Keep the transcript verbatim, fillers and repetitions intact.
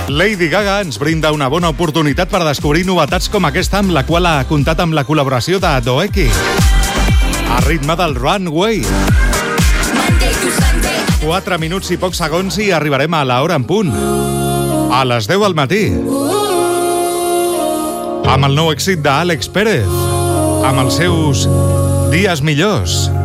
Lady Gaga ens brinda una bona oportunitat per descobrir novetats com aquesta, amb la qual ha comptat amb la col·laboració de Doeki. A ritme del Runway. quatre minuts i pocs segons i arribarem a l'hora en punt. A les deu del matí. Amb el nou èxit d'Àlex Pérez. Amb els seus dies millors.